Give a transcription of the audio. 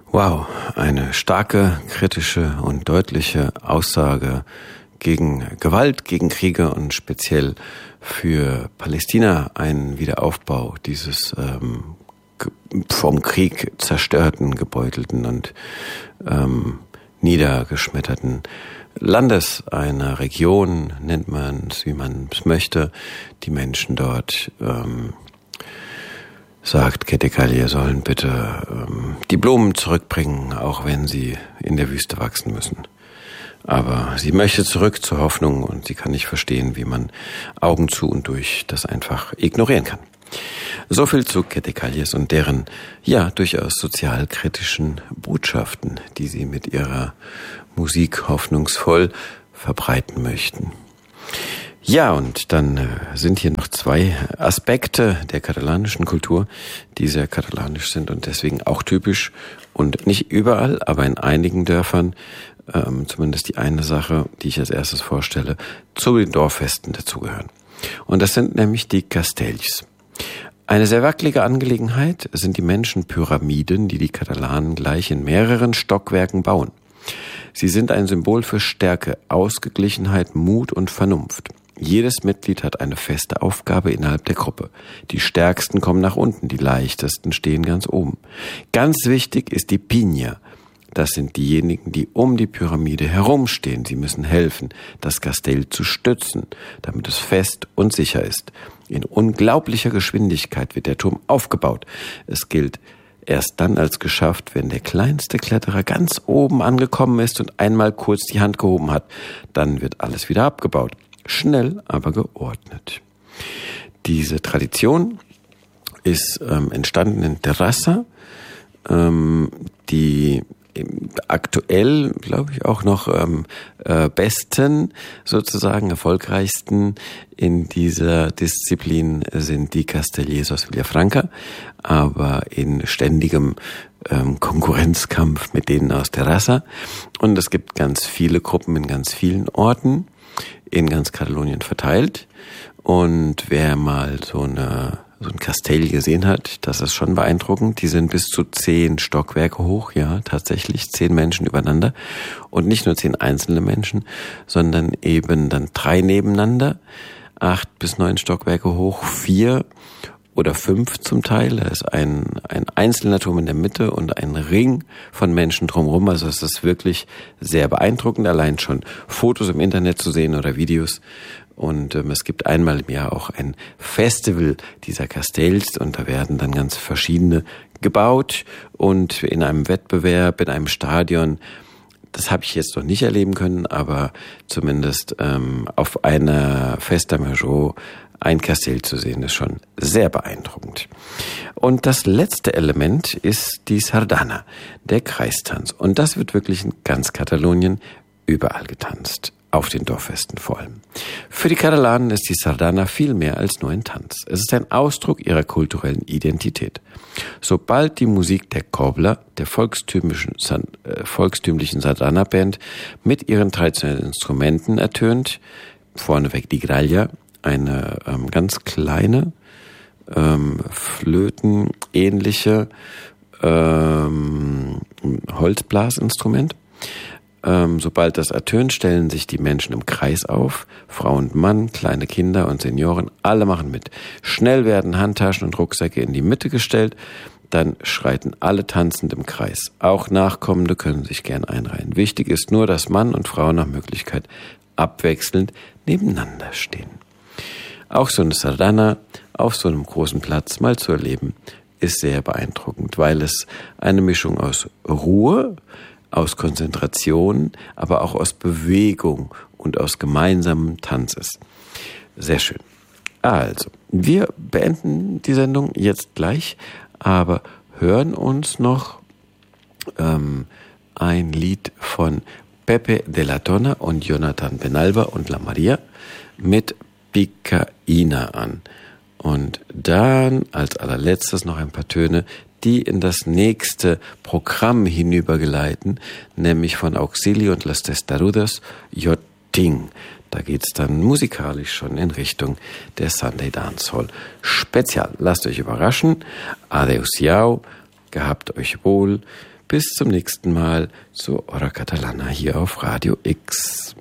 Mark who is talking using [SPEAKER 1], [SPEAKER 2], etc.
[SPEAKER 1] Wow, eine starke, kritische und deutliche Aussage gegen Gewalt, gegen Kriege und speziell für Palästina einen Wiederaufbau dieses vom Krieg zerstörten, gebeutelten und niedergeschmetterten Landes, einer Region, nennt man es, wie man es möchte. Die Menschen dort, sagt Ketekallier, sollen bitte die Blumen zurückbringen, auch wenn sie in der Wüste wachsen müssen. Aber sie möchte zurück zur Hoffnung und sie kann nicht verstehen, wie man Augen zu und durch das einfach ignorieren kann. So viel zu Ketekalliers und deren, ja, durchaus sozialkritischen Botschaften, die sie mit ihrer Musik hoffnungsvoll verbreiten möchten. Ja, und dann sind hier noch zwei Aspekte der katalanischen Kultur, die sehr katalanisch sind und deswegen auch typisch und nicht überall, aber in einigen Dörfern, zumindest die eine Sache, die ich als erstes vorstelle, zu den Dorffesten dazugehören. Und das sind nämlich die Castells. Eine sehr wackelige Angelegenheit sind die Menschenpyramiden, die die Katalanen gleich in mehreren Stockwerken bauen. Sie sind ein Symbol für Stärke, Ausgeglichenheit, Mut und Vernunft. Jedes Mitglied hat eine feste Aufgabe innerhalb der Gruppe. Die Stärksten kommen nach unten, die Leichtesten stehen ganz oben. Ganz wichtig ist die Piña. Das sind diejenigen, die um die Pyramide herumstehen. Sie müssen helfen, das Kastell zu stützen, damit es fest und sicher ist. In unglaublicher Geschwindigkeit wird der Turm aufgebaut. Es gilt erst dann als geschafft, wenn der kleinste Kletterer ganz oben angekommen ist und einmal kurz die Hand gehoben hat. Dann wird alles wieder abgebaut. Schnell, aber geordnet. Diese Tradition ist entstanden in Terrassa, die aktuell, glaube ich, auch noch besten, sozusagen erfolgreichsten in dieser Disziplin sind die Castellers aus Villafranca, aber in ständigem Konkurrenzkampf mit denen aus Terrassa. Und es gibt ganz viele Gruppen in ganz vielen Orten, in ganz Katalonien verteilt. Und wer mal so ein Kastell gesehen hat, das ist schon beeindruckend. Die sind bis zu 10 Stockwerke hoch, ja, tatsächlich 10 Menschen übereinander. Und nicht nur 10 einzelne Menschen, sondern eben dann 3 nebeneinander, 8 bis 9 Stockwerke hoch, 4 oder 5 zum Teil. Da ist ein einzelner Turm in der Mitte und ein Ring von Menschen drumherum. Also es ist wirklich sehr beeindruckend, allein schon Fotos im Internet zu sehen oder Videos. Und es gibt einmal im Jahr auch ein Festival dieser Castells und da werden dann ganz verschiedene gebaut und in einem Wettbewerb, in einem Stadion. Das habe ich jetzt noch nicht erleben können, aber zumindest auf einer Festa Major ein Kastell zu sehen, ist schon sehr beeindruckend. Und das letzte Element ist die Sardana, der Kreistanz. Und das wird wirklich in ganz Katalonien überall getanzt. Auf den Dorffesten vor allem. Für die Katalanen ist die Sardana viel mehr als nur ein Tanz. Es ist ein Ausdruck ihrer kulturellen Identität. Sobald die Musik der Cobla, der volkstümlichen Sardana-Band, mit ihren traditionellen Instrumenten ertönt, vorneweg die Gralla, eine ganz kleine, flötenähnliche Holzblasinstrument. Sobald das ertönt, stellen sich die Menschen im Kreis auf. Frau und Mann, kleine Kinder und Senioren, alle machen mit. Schnell werden Handtaschen und Rucksäcke in die Mitte gestellt. Dann schreiten alle tanzend im Kreis. Auch Nachkommende können sich gern einreihen. Wichtig ist nur, dass Mann und Frau nach Möglichkeit abwechselnd nebeneinander stehen. Auch so eine Sardana auf so einem großen Platz mal zu erleben, ist sehr beeindruckend, weil es eine Mischung aus Ruhe, aus Konzentration, aber auch aus Bewegung und aus gemeinsamem Tanz ist. Sehr schön. Also, wir beenden die Sendung jetzt gleich, aber hören uns noch ein Lied von Pepe de la Tona und Jonathan Penalba und La Maria mit Picaína an. Und dann als allerletztes noch ein paar Töne, die in das nächste Programm hinübergeleiten, nämlich von Auxilio und Las Testarudas, Yoting. Da geht's dann musikalisch schon in Richtung der Sunday Dancehall Spezial. Lasst euch überraschen. Adeu-siau Gehabt euch wohl. Bis zum nächsten Mal zu Hora Catalana hier auf Radio X.